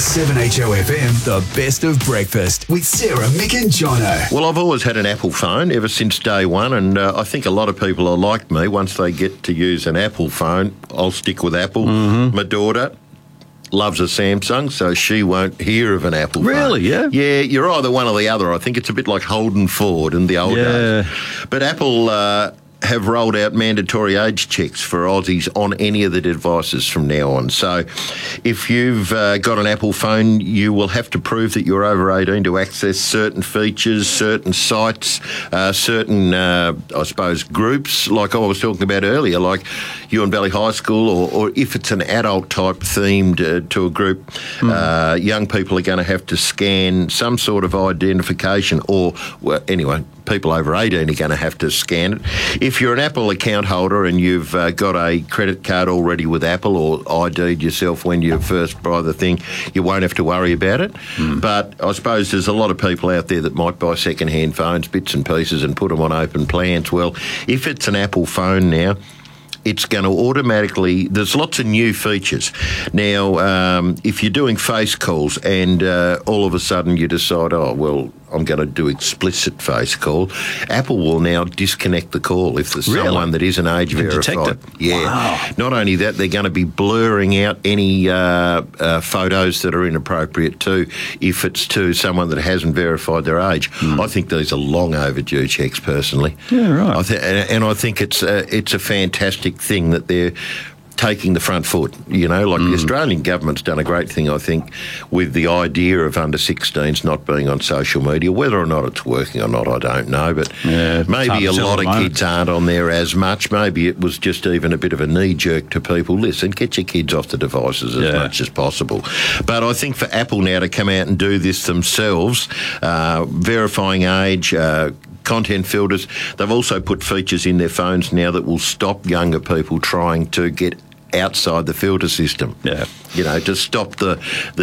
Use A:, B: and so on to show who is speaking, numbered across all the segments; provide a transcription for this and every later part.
A: 7HOFM, the best of breakfast with Sarah, Mick and Jono.
B: Well, I've always had an Apple phone ever since day one, and I think a lot of people are like me. Once they get to use an Apple phone, I'll stick with Apple. My daughter loves a Samsung, so she won't hear of an Apple phone.
C: Really, yeah?
B: Yeah, you're either one or the other. I think it's a bit like Holden Ford in the old days. But Apple have rolled out mandatory age checks for Aussies on any of the devices from now on. So if you've got an Apple phone, you will have to prove that you're over 18 to access certain features, certain sites, certain, I suppose, groups, like I was talking about earlier, like Huon Valley High School, or if it's an adult type themed to a group, young people are going to have to scan some sort of identification, or, well, anyway, people over 18 are going to have to scan it. If you're an Apple account holder and you've got a credit card already with Apple, or ID'd yourself when you first buy the thing, you won't have to worry about it. But I suppose there's a lot of people out there that might buy second-hand phones, bits and pieces, and put them on open plans. Well, if it's an Apple phone now, it's going to automatically... There's lots of new features. Now, if you're doing face calls and all of a sudden you decide, oh, well, I'm going to do explicit face call, Apple will now disconnect the call if there's someone that isn't age verified. Yeah.
C: Wow.
B: Not only that, they're going to be blurring out any photos that are inappropriate too, if it's to someone that hasn't verified their age. I think these are long overdue checks, personally.
C: Yeah, right.
B: I think it's a fantastic thing that they're taking the front foot, you know, like the Australian government's done a great thing, I think, with the idea of under 16s not being on social media. Whether or not it's working or not, I don't know, but maybe a lot of kids aren't on there as much. Maybe it was just even a bit of a knee-jerk to people. Listen, get your kids off the devices as much as possible. But I think for Apple now to come out and do this themselves, verifying age, content filters. They've also put features in their phones now that will stop younger people trying to get outside the filter system. Yeah. You know, to stop the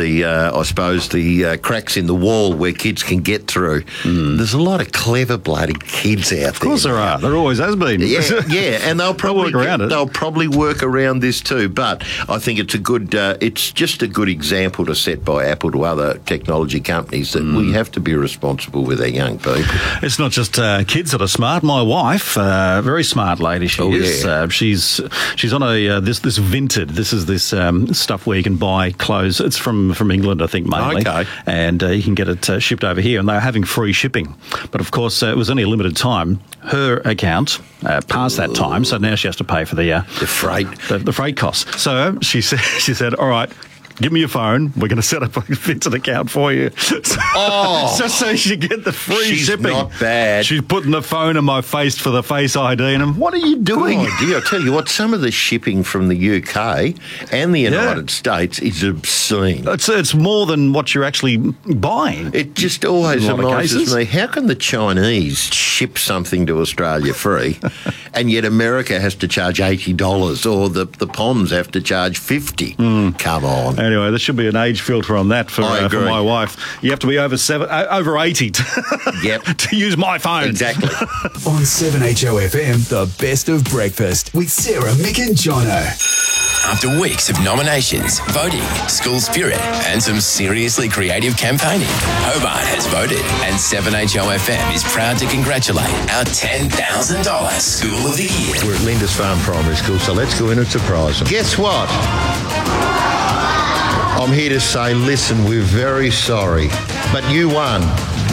B: I suppose, the cracks in the wall where kids can get through. There's a lot of clever bloody kids out there.
C: Of course there are. There always has been.
B: Yeah, and they'll probably
C: work around it.
B: They'll probably work around this too. But I think it's a good, it's just a good example to set by Apple to other technology companies that we have to be responsible with our young people.
C: It's not just kids that are smart. My wife, very smart lady she is.
B: Yeah.
C: She's on a this Vinted. This is this stuff where you can buy clothes. It's from England, I think, mainly. Okay. And you can get it shipped over here, and they're having free shipping. But of course, it was only a limited time. Her account passed that time, so now she has to pay for the
B: freight,
C: the freight costs. So she said, all right, give me your phone. We're going to set up a Vinted account for you. So she get the free shipping.
B: She's not bad.
C: She's putting the phone in my face for the Face ID, and I'm, what are you doing?
B: Oh, dear, I tell you what, some of the shipping from the UK and the United States is obscene.
C: It's more than what you're actually buying.
B: It just always amazes me. How can the Chinese ship something to Australia free, and yet America has to charge $80, or the Poms have to charge $50? Come on.
C: Anyway, there should be an age filter on that for my wife. You have to be over 80 to use my phone.
B: Exactly.
A: On 7HOFM, the best of breakfast with Sarah, Mick and Jono.
D: After weeks of nominations, voting, school spirit, and some seriously creative campaigning, Hobart has voted, and 7HOFM is proud to congratulate our $10,000 School of the Year.
B: We're at Lindisfarne Primary School, so let's go in and surprise them. Guess what? I'm here to say, listen, we're very sorry, but you won.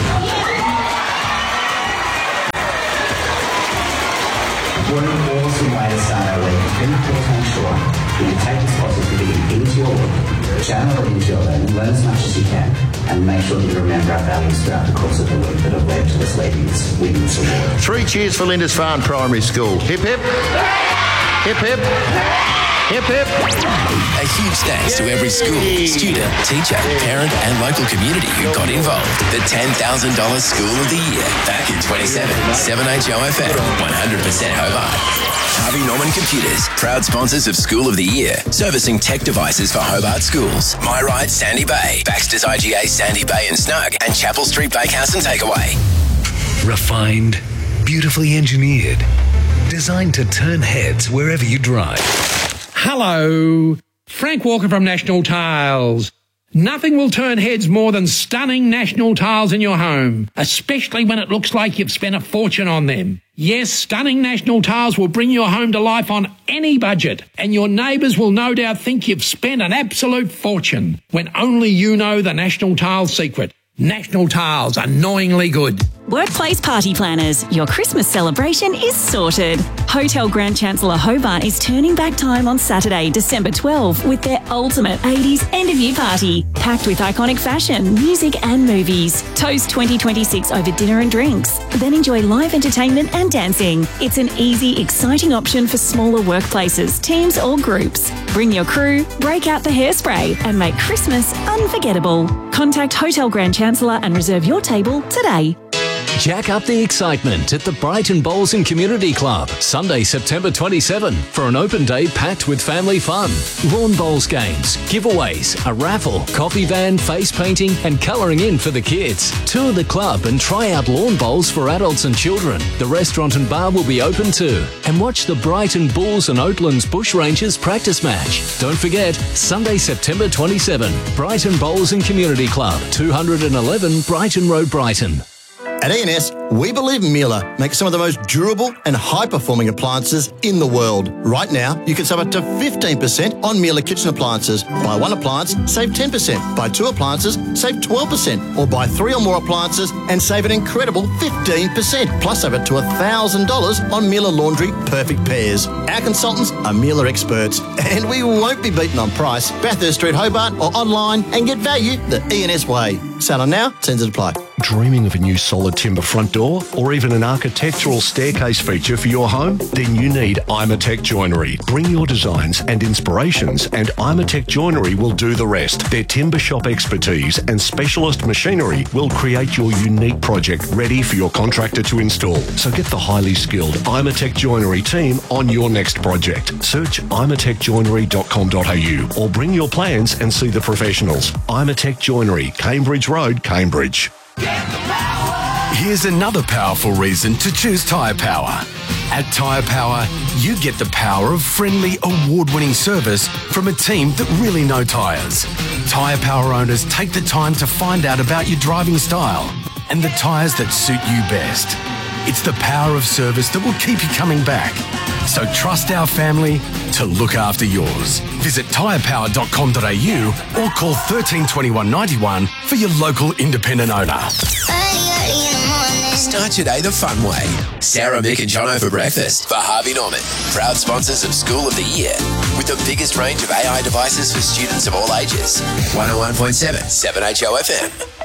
E: What an awesome way to start our week. Then of course make sure that you take this positivity into your week, channel it into your learning, learn as much as you can, and make sure that you remember our values throughout the course of the week that have led to us winning this award.
B: 3 cheers for Lindisfarne Primary School. Hip, hip. Hip, hip. Hip, hip.
D: A huge thanks to every school, student, teacher, parent and local community who got involved. The $10,000 School of the Year. Back in 27, 7HOFM, 100% Hobart. Harvey Norman Computers, proud sponsors of School of the Year, servicing tech devices for Hobart schools. My Ride, Sandy Bay, Baxter's IGA, Sandy Bay and Snug, and Chapel Street Bakehouse and Takeaway.
F: Refined, beautifully engineered, designed to turn heads wherever you drive.
G: Hello, Frank Walker from National Tiles. Nothing will turn heads more than stunning National tiles in your home, especially when it looks like you've spent a fortune on them. Yes, stunning National tiles will bring your home to life on any budget, and your neighbours will no doubt think you've spent an absolute fortune, when only you know the National Tile secret. National Tiles, annoyingly good.
H: Workplace Party Planners, your Christmas celebration is sorted. Hotel Grand Chancellor Hobart is turning back time on Saturday, December 12, with their ultimate 80s end-of-year party, packed with iconic fashion, music and movies. Toast 2026 over dinner and drinks, then enjoy live entertainment and dancing. It's an easy, exciting option for smaller workplaces, teams or groups. Bring your crew, break out the hairspray and make Christmas unforgettable. Contact Hotel Grand Chancellor and reserve your table today.
F: Jack up the excitement at the Brighton Bowls and Community Club, Sunday, September 27, for an open day packed with family fun. Lawn bowls games, giveaways, a raffle, coffee van, face painting and colouring in for the kids. Tour the club and try out lawn bowls for adults and children. The restaurant and bar will be open too. And watch the Brighton Bulls and Oatlands Bushrangers practice match. Don't forget, Sunday, September 27, Brighton Bowls and Community Club, 211 Brighton Road, Brighton.
I: At E&S, we believe Miele makes some of the most durable and high-performing appliances in the world. Right now, you can save up to 15% on Miele kitchen appliances. Buy one appliance, save 10%. Buy two appliances, save 12%. Or buy three or more appliances and save an incredible 15%. Plus over to $1,000 on Miele Laundry Perfect Pairs. Our consultants are Miele experts, and we won't be beaten on price. Bathurst Street, Hobart, or online and get value the E&S way. Sound on now, terms apply.
J: Dreaming of a new solid timber front door or even an architectural staircase feature for your home? Then you need Imatec Joinery. Bring your designs and inspirations and Imatec Joinery will do the rest. Their timber shop expertise and specialist machinery will create your unique project ready for your contractor to install. So get the highly skilled Imatec Joinery team on your next project. Search imatecjoinery.com.au or bring your plans and see the professionals. Imatec Joinery, Cambridge Road, Cambridge.
K: Here's another powerful reason to choose Tyre Power. At Tyre Power, you get the power of friendly, award-winning service from a team that really know tyres. Tyre Power owners take the time to find out about your driving style and the tyres that suit you best. It's the power of service that will keep you coming back. So trust our family to look after yours. Visit tyrepower.com.au or call 13 21 91 for your local independent owner.
D: Start your day the fun way. Sarah, Mick and Jono for breakfast for Harvey Norman, proud sponsors of School of the Year, with the biggest range of AI devices for students of all ages. 101.7 7HO FM.